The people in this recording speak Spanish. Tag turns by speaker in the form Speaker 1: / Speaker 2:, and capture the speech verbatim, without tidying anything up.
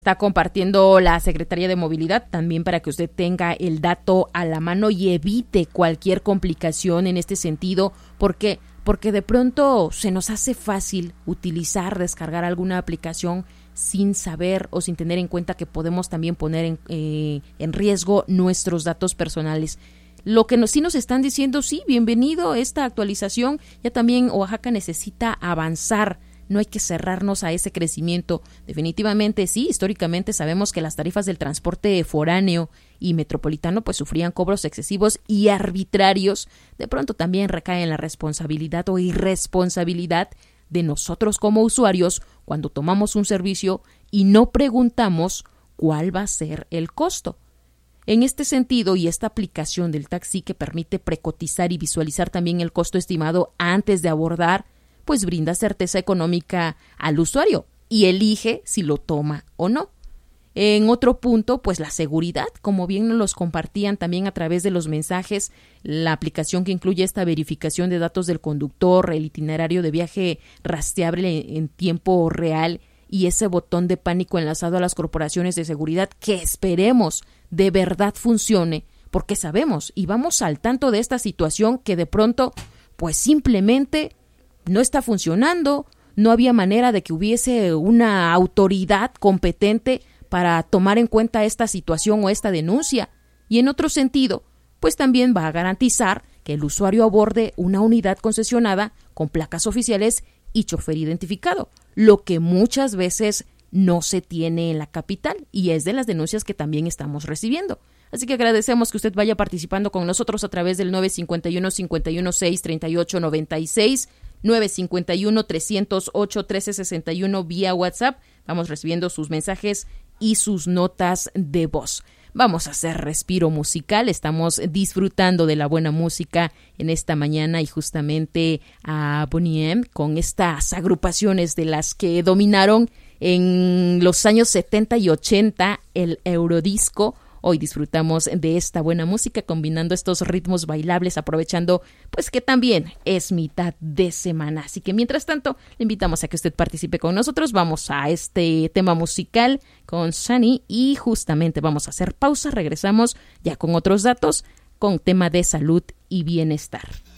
Speaker 1: Está compartiendo la Secretaría de Movilidad también para que usted tenga el dato a la mano y evite cualquier complicación en este sentido. ¿Por qué? Porque de pronto se nos hace fácil utilizar, descargar alguna aplicación sin saber o sin tener en cuenta que podemos también poner en, eh, en riesgo nuestros datos personales. Lo que nos, sí nos están diciendo, sí, bienvenido esta actualización, ya también Oaxaca necesita avanzar. No hay que cerrarnos a ese crecimiento. Definitivamente sí, históricamente sabemos que las tarifas del transporte foráneo y metropolitano pues sufrían cobros excesivos y arbitrarios. De pronto también recae en la responsabilidad o irresponsabilidad de nosotros como usuarios cuando tomamos un servicio y no preguntamos cuál va a ser el costo. En este sentido, y esta aplicación del taxi que permite precotizar y visualizar también el costo estimado antes de abordar, pues brinda certeza económica al usuario y elige si lo toma o no. En otro punto, pues la seguridad, como bien nos los compartían también a través de los mensajes, la aplicación que incluye esta verificación de datos del conductor, el itinerario de viaje rastreable en tiempo real y ese botón de pánico enlazado a las corporaciones de seguridad que esperemos de verdad funcione, porque sabemos y vamos al tanto de esta situación que de pronto, pues simplemente no está funcionando, no había manera de que hubiese una autoridad competente para tomar en cuenta esta situación o esta denuncia. Y en otro sentido, pues también va a garantizar que el usuario aborde una unidad concesionada con placas oficiales y chofer identificado, lo que muchas veces no se tiene en la capital y es de las denuncias que también estamos recibiendo. Así que agradecemos que usted vaya participando con nosotros a través del nueve cinco uno, cinco uno seis, tres ocho nueve seis, nueve cinco uno, tres cero ocho, uno tres seis uno vía WhatsApp. Vamos recibiendo sus mensajes y sus notas de voz. Vamos a hacer respiro musical. Estamos disfrutando de la buena música en esta mañana y justamente a Boney M con estas agrupaciones de las que dominaron en los años setenta y ochenta el eurodisco. Hoy disfrutamos de esta buena música combinando estos ritmos bailables, aprovechando pues que también es mitad de semana. Así que mientras tanto, le invitamos a que usted participe con nosotros. Vamos a este tema musical con Sunny y justamente vamos a hacer pausa. Regresamos ya con otros datos con tema de salud y bienestar.